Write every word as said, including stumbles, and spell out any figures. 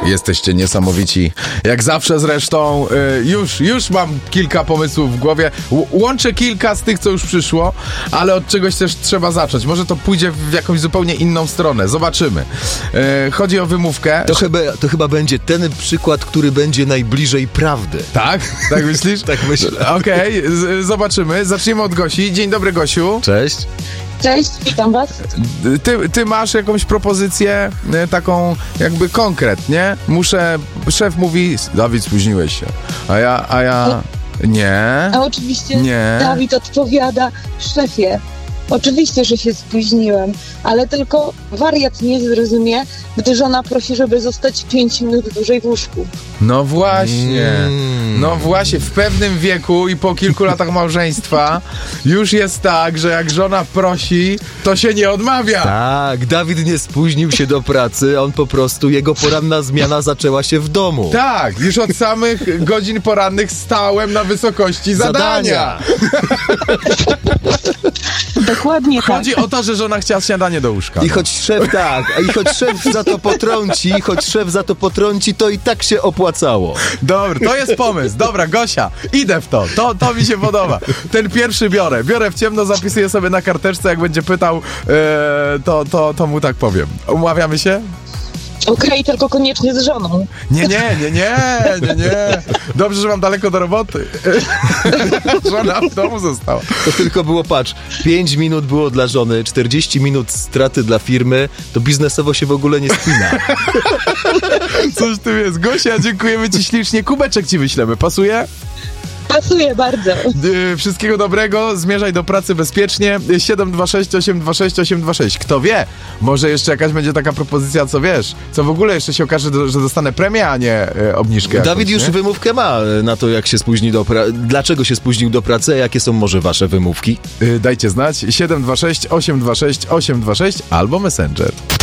Jesteście niesamowici. Jak zawsze zresztą, y, już, już mam kilka pomysłów w głowie. Ł- łączę kilka z tych, co już przyszło, ale od czegoś też trzeba zacząć. Może to pójdzie w jakąś zupełnie inną stronę. Zobaczymy. Y, chodzi o wymówkę. To chyba, to chyba będzie ten przykład, który będzie najbliżej prawdy. Tak? Tak myślisz? Tak myślę. Okej, z- zobaczymy. Zaczniemy od Gosi. Dzień dobry, Gosiu. Cześć. Cześć, witam was. Ty, ty masz jakąś propozycję, y, taką jakby konkretnie. Muszę, szef mówi, Dawid, spóźniłeś się. A ja, a ja, nie. A oczywiście Nie. Dawid odpowiada, szefie, oczywiście, że się spóźniłem, ale tylko wariat nie zrozumie, gdy żona prosi, żeby zostać pięć minut dłużej w łóżku. No właśnie, Mm. no właśnie, w pewnym wieku i po kilku latach małżeństwa już jest tak, że jak żona prosi, to się nie odmawia. Tak, Dawid nie spóźnił się do pracy, on po prostu, jego poranna zmiana zaczęła się w domu. Tak, już od samych godzin porannych stałem na wysokości zadania. Dokładnie tak. Chodzi o to, że żona chciała śniadanie do łóżka. I choć szef tak, a i choć szef za to potrąci, choć szef za to potrąci, to i tak się opłacało. Dobra, to jest pomysł. Dobra, Gosia, idę w to. To, to mi się podoba. Ten pierwszy biorę. Biorę w ciemno, zapisuję sobie na karteczce, jak będzie pytał, e, to, to, to mu tak powiem. Umawiamy się? Okej, tylko koniecznie z żoną. Nie, nie, nie, nie, nie, nie. Dobrze, że mam daleko do roboty. Żona w domu została. To tylko było, patrz, pięć minut było dla żony, czterdzieści minut straty dla firmy, to biznesowo się w ogóle nie spina. Coś tu jest. Gosia, dziękujemy ci ślicznie. Kubeczek ci wyślemy. Pasuje? Pasuje bardzo. Yy, wszystkiego dobrego, zmierzaj do pracy bezpiecznie. siedem dwa sześć osiem dwa sześć osiem dwa sześć. Kto wie, może jeszcze jakaś będzie taka propozycja, co wiesz, co w ogóle jeszcze się okaże, że dostanę premię, a nie yy, obniżkę. Dawid jakąś, już nie? wymówkę ma na to, jak się spóźni do pracy, dlaczego się spóźnił do pracy, a jakie są może wasze wymówki? Yy, dajcie znać. siedem dwa sześć osiem dwa sześć osiem dwa sześć albo Messenger.